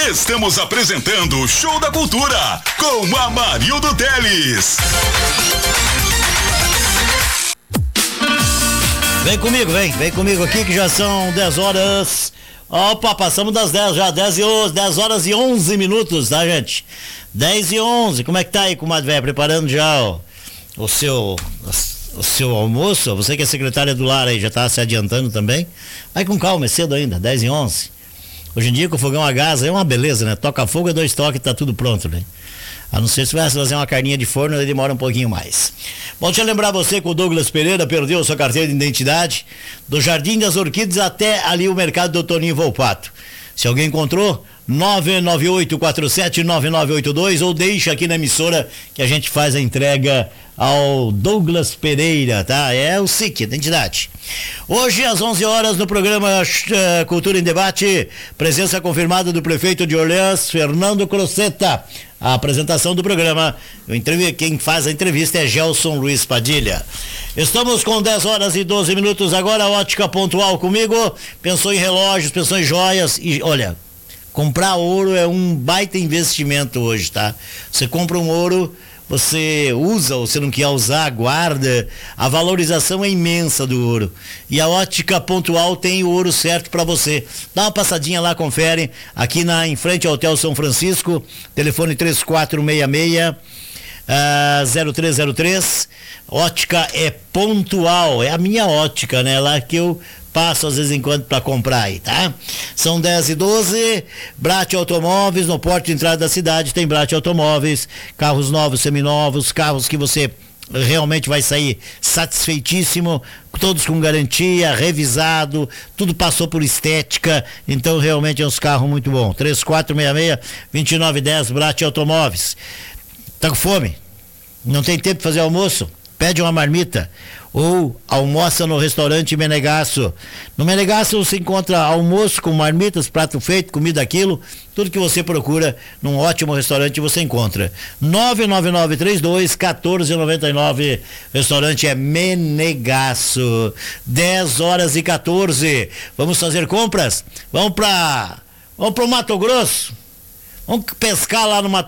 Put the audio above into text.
Estamos apresentando o Show da Cultura com Amarildo Teles. Vem comigo aqui que já são 10 horas. Opa, passamos das 10 já, 10 horas e 11 minutos, tá, gente? 10 e 11, como é que tá aí, comadre velha? Preparando já o seu almoço? Você que é secretária do lar aí, já tá se adiantando também? Vai com calma, é cedo ainda, 10 e 11. Hoje em dia com o fogão a gás é uma beleza, né? Toca fogo e 2 toques, tá tudo pronto, né? A não ser se vai fazer uma carninha de forno, ele demora um pouquinho mais. Bom, deixa eu lembrar você que o Douglas Pereira perdeu sua carteira de identidade do Jardim das Orquídeas até ali o mercado do Toninho Volpato. Se alguém encontrou, 998479982 ou deixa aqui na emissora que a gente faz a entrega ao Douglas Pereira, tá? É o SIC, identidade. Hoje às 11 horas no programa Cultura em Debate, presença confirmada do prefeito de Orleans, Fernando Crocetta. A apresentação do programa, quem faz a entrevista é Gelson Luiz Padilha. Estamos com 10 horas e 12 minutos agora, Ótica Pontual comigo. Pensou em relógios, pensou em joias e olha, comprar ouro é um baita investimento hoje, tá? Você compra um ouro, você usa ou você não quer usar, guarda, a valorização é imensa do ouro. E a Ótica Pontual tem o ouro certo para você. Dá uma passadinha lá, confere, aqui em frente ao Hotel São Francisco, telefone 3466-0303. Ótica é Pontual, é a minha ótica, né? Lá que eu passo às vezes em quando para comprar aí, tá? São 10 e 12, Brat Automóveis, no porto de entrada da cidade tem Brat Automóveis, carros novos, seminovos, carros que você realmente vai sair satisfeitíssimo, todos com garantia, revisado, tudo passou por estética, então realmente é uns carros muito bons. 3466-2910, Brat Automóveis. Tá com fome? Não tem tempo de fazer almoço? Pede uma marmita ou almoça no restaurante Menegasso. No Menegasso você encontra almoço com marmitas, prato feito, comida aquilo, tudo que você procura num ótimo restaurante você encontra. 99932-1499, restaurante é Menegasso. 10 horas e 14. Vamos fazer compras? Vamos pro Mato Grosso? Vamos pescar lá no Mato